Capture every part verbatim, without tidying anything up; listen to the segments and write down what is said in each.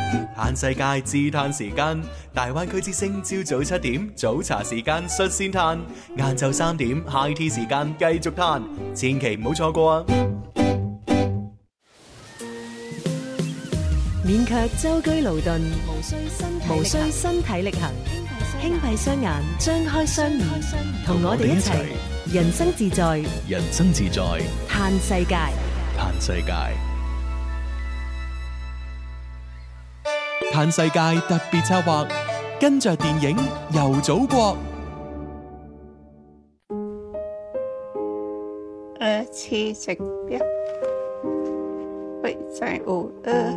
嘆世界自嘆時間，大灣區之聲朝早七點早茶時間率先嘆，晏晝三點 high tea 時間繼續嘆，千祈唔好錯過啊！ 免卻舟車勞頓，無需身體無需身體力行，輕閉雙眼，張開雙耳，同我哋一齊人生自在， 人生自在， 嘆世界， 嘆世界。嘆世界特別策劃，跟着電影遊祖國。 二七食表，會在五二。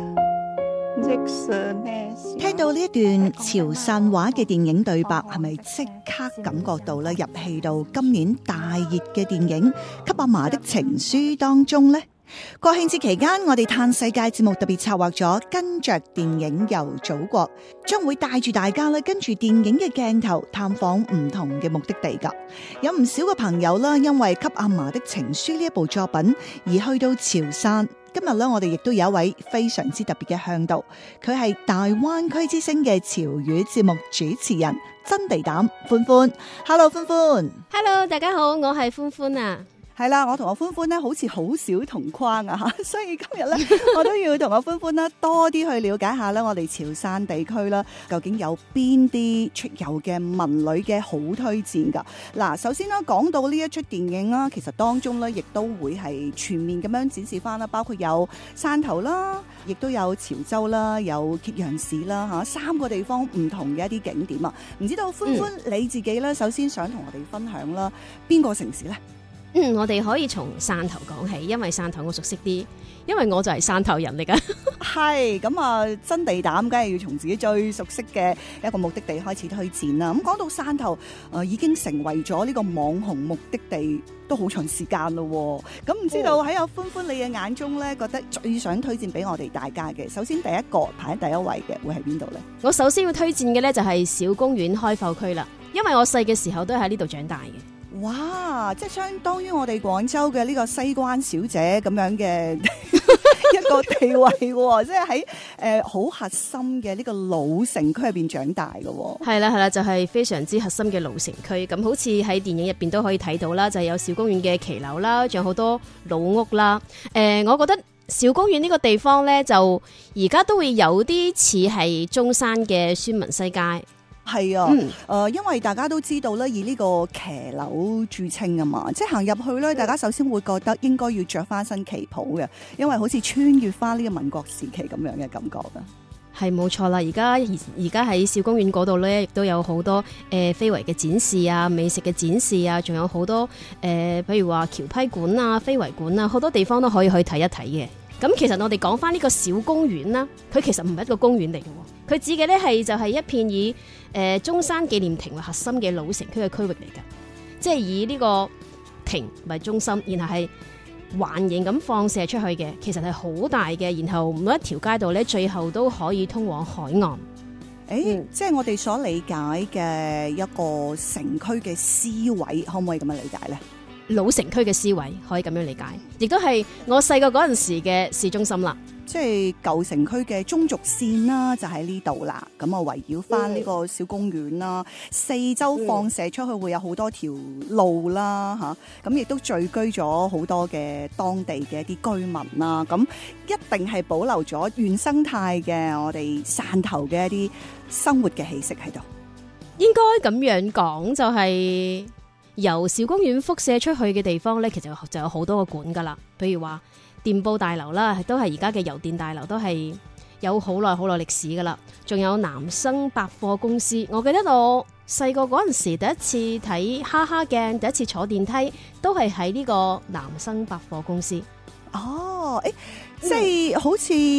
聽到呢一段潮汕話嘅電影對白，係咪即刻感覺到咧入戲到今年大熱嘅電影《給阿嫲的情書》當中呢？國慶節期間，我哋嘆世界節目特別策劃咗跟着電影遊祖國，將會帶住大家咧跟住電影嘅鏡頭探訪唔同嘅目的地噶。有唔少嘅朋友啦，因為《給阿嫲的情書》呢一部作品而去到潮汕。今日咧，我哋亦都有一位非常之特別嘅向導，佢係大灣區之聲嘅潮語節目主持人真地膽歡歡。Hello， 歡歡。 Hello， 大家好，我係歡歡啊。 係啦，我同我歡歡咧，好似好少同框啊吓，所以今日咧，我都要同我歡歡啦多啲去了解下咧，我哋潮汕地區啦，究竟有邊啲出遊嘅文旅嘅好推薦噶？嗱，首先啦，講到呢一出電影啦，其實當中咧，亦都會係全面咁樣展示翻啦，包括有汕頭啦，亦都有潮州啦，有揭陽市啦吓，三個地方唔同嘅一啲景點啊。唔知道歡歡、嗯、你自己咧，首先想同我哋分享啦，邊個城市咧？ 嗯，我哋可以從汕頭講起，因為汕頭我熟悉啲，因為我就係汕頭人嚟噶。 係咁啊，真地膽，梗係要從自己最熟悉嘅一個目的地開始推薦啦。咁講到汕頭，誒、呃、已經成為咗呢個網紅目的地，都好長時間咯。咁唔知道喺阿歡歡你嘅眼中咧，覺得最想推薦俾我哋大家嘅，首先第一個排喺第一位嘅會喺邊度咧？ 我首先要推薦嘅咧就係小公園開埠區啦，因為我細嘅時候都喺呢度長大嘅。 哇！即係相當於我哋廣州嘅呢個西關小姐咁樣嘅一個地位喎，即係喺誒好核心嘅呢個老城區入邊長大嘅喎。 係啦係啦，就係、是、非常之核心嘅老城區。咁好似喺電影入邊都可以睇到啦，就係、是、有小公園嘅騎樓啦，仲有好多老屋啦。誒、呃，我覺得小公園呢個地方咧，就而家都會有啲似係中山嘅孫文西街。 係啊，誒、嗯呃，因為大家都知道咧，以呢個騎樓著稱啊嘛，即係行入去咧，大家首先會覺得應該要着翻身旗袍嘅，因為好似穿越翻呢個民國時期咁樣嘅感覺啊。 係冇錯啦，而家而家喺小公園嗰度咧，亦都有好多誒、呃、非遺嘅展示啊、美食嘅展示啊，仲有好多誒，譬、呃、如話橋批館啊、非遺館啊，好多地方都可以去睇一睇嘅。咁其實我哋講翻呢個小公園啦，佢其實唔係一個公園嚟嘅，佢指嘅咧係就係一片以誒、呃、中山紀念亭為核心嘅老城區嘅區域嚟㗎，即係以呢個亭為中心，然後係環形咁放射出去嘅，其實係好大嘅，然後每一條街道咧最後都可以通往海岸。誒、 欸嗯， 即係我哋所理解嘅一個城區嘅思維，可唔可以咁樣理解咧？ 老城區嘅思維可以咁樣理解，亦都係我細個嗰陣時嘅市中心啦。 即係舊城區嘅中軸線啦，就喺呢度啦。咁啊，圍繞翻呢個小公園啦，嗯、四周放射出去會有好多條路啦，嚇。咁亦都聚居咗好多嘅當地嘅一啲居民啦。咁一定係保留咗原生態嘅我哋汕頭嘅一啲生活嘅氣息喺度。 應該咁樣講，就係、是。由小公園輻射出去嘅地方咧，其實就有好多個館噶啦。譬如話電報大樓啦，都係而家嘅郵電大樓，都係有好耐好耐歷史噶啦。仲有南生百貨公司，我記得我細個嗰陣時第一次睇哈哈鏡，第一次坐電梯，都係喺呢個南生百貨公司。 哦，誒，即係好似